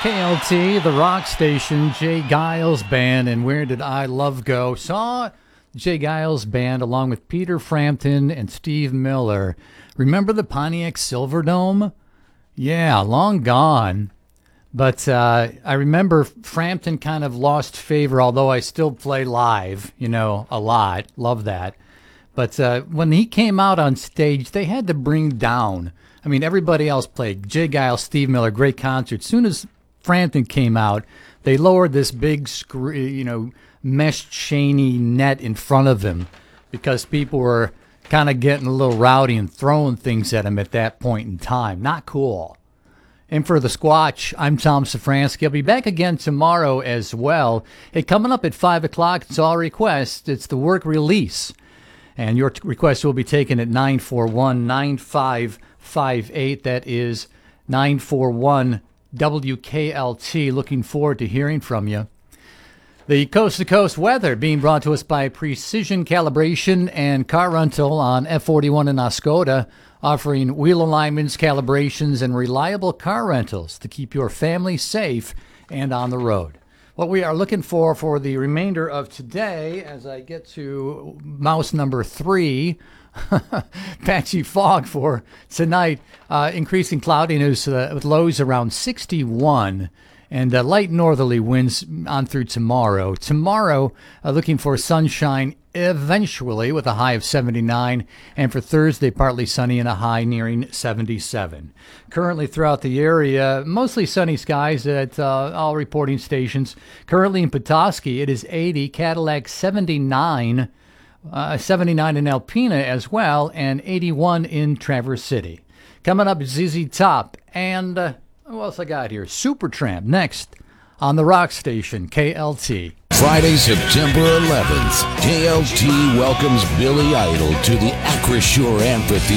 KLT, the rock station, Jay Giles Band, and Where Did I Love Go? Saw Jay Giles Band along with Peter Frampton and Steve Miller. Remember the Pontiac Silverdome? Yeah, long gone. But I remember Frampton kind of lost favor, although I still play live, a lot. Love that. But when he came out on stage, they had to bring down. I mean, everybody else played. Jay Giles, Steve Miller, great concert. As soon as Frampton came out, they lowered this big, mesh chainy net in front of him because people were kind of getting a little rowdy and throwing things at him at that point in time. Not cool. And for the Squatch, I'm Tom Safransky. I'll be back again tomorrow as well. Hey, coming up at 5 o'clock, it's all requests. It's the work release. And your request will be taken at 941-9558. That is 941 WKLT. Looking forward to hearing from you. The coast-to-coast weather being brought to us by Precision Calibration and Car Rental on F41 in Oscoda, offering wheel alignments, calibrations, and reliable car rentals to keep your family safe and on the road. What we are looking for the remainder of today, as I get to mouse number 3, patchy fog for tonight, increasing cloudiness with lows around 61 and light northerly winds on through tomorrow. Tomorrow, looking for sunshine eventually with a high of 79, and for Thursday, partly sunny and a high nearing 77. Currently throughout the area, mostly sunny skies at all reporting stations. Currently in Petoskey, it is 80, Cadillac 79, 79 in Alpena as well, and 81 in Traverse City. Coming up, ZZ Top and what else I got here? Supertramp next on the rock station KLT. Friday, September 11th, KLT welcomes Billy Idol to the Acrisure Amphitheater.